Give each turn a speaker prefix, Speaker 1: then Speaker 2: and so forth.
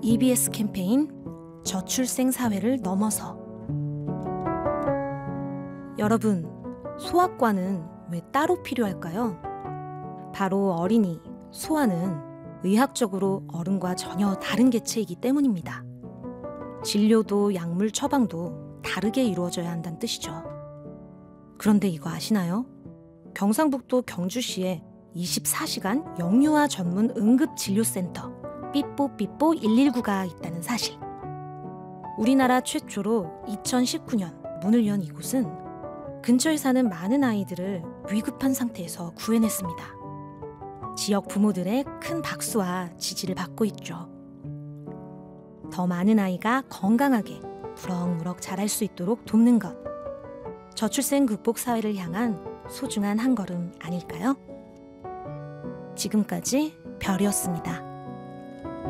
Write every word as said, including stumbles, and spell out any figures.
Speaker 1: 이비에스 캠페인 저출생 사회를 넘어서. 여러분, 소아과는 왜 따로 필요할까요? 바로 어린이, 소아는 의학적으로 어른과 전혀 다른 개체이기 때문입니다. 진료도 약물 처방도 다르게 이루어져야 한다는 뜻이죠. 그런데 이거 아시나요? 경상북도 경주시에 이십사 시간 영유아 전문 응급진료센터 삐뽀삐뽀 일일구가 있다는 사실. 우리나라 최초로 이천십구 년 문을 연 이곳은 근처에 사는 많은 아이들을 위급한 상태에서 구해냈습니다. 지역 부모들의 큰 박수와 지지를 받고 있죠. 더 많은 아이가 건강하게 무럭무럭 자랄 수 있도록 돕는 것. 저출생 극복 사회를 향한 소중한 한 걸음 아닐까요? 지금까지 별이었습니다.